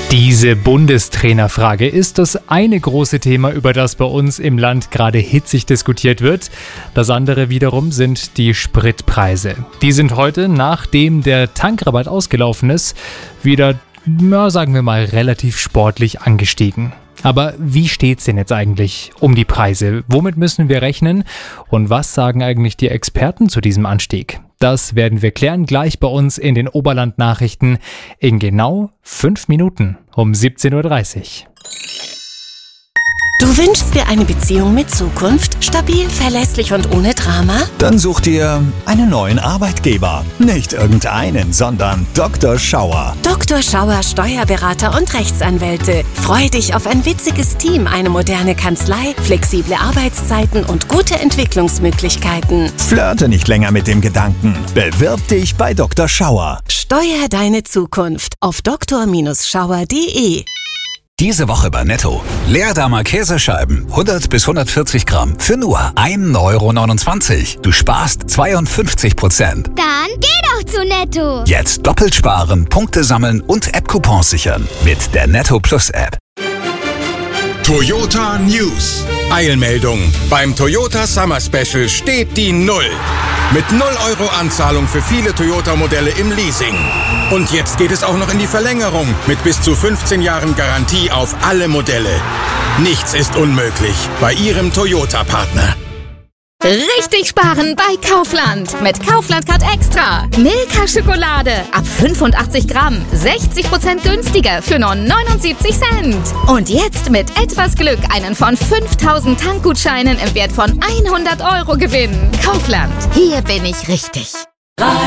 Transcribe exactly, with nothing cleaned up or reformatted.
Diese Bundestrainerfrage ist das eine große Thema, über das bei uns im Land gerade hitzig diskutiert wird. Das andere wiederum sind die Spritpreise. Die sind heute, nachdem der Tankrabatt ausgelaufen ist, wieder, ja, sagen wir mal, relativ sportlich angestiegen. Aber wie steht's denn jetzt eigentlich um die Preise? Womit müssen wir rechnen? Und was sagen eigentlich die Experten zu diesem Anstieg? Das werden wir klären gleich bei uns in den Oberland-Nachrichten in genau fünf Minuten um siebzehn Uhr dreißig. Du wünschst dir eine Beziehung mit Zukunft? Stabil, verlässlich und ohne Drama? Dann such dir einen neuen Arbeitgeber. Nicht irgendeinen, sondern Doktor Schauer. Doktor Schauer Steuerberater und Rechtsanwälte. Freu dich auf ein witziges Team, eine moderne Kanzlei, flexible Arbeitszeiten und gute Entwicklungsmöglichkeiten. Flirte nicht länger mit dem Gedanken. Bewirb dich bei Doktor Schauer. Steuer deine Zukunft auf doktor Schauer punkt de. Diese Woche bei Netto. Leerdamer Käsescheiben, hundert bis hundertvierzig Gramm, für nur ein Euro neunundzwanzig. Du sparst zweiundfünfzig Prozent. Dann geh doch zu Netto. Jetzt doppelt sparen, Punkte sammeln und App-Coupons sichern. Mit der Netto Plus App. Toyota News. Eilmeldung. Beim Toyota Summer Special steht die Null. Mit null Euro Anzahlung für viele Toyota-Modelle im Leasing. Und jetzt geht es auch noch in die Verlängerung mit bis zu fünfzehn Jahren Garantie auf alle Modelle. Nichts ist unmöglich bei Ihrem Toyota-Partner. Richtig sparen bei Kaufland. Mit Kaufland Card Extra. Milka Schokolade ab fünfundachtzig Gramm. sechzig Prozent günstiger für nur neunundsiebzig Cent. Und jetzt mit etwas Glück einen von fünftausend Tankgutscheinen im Wert von hundert Euro gewinnen. Kaufland. Hier bin ich richtig.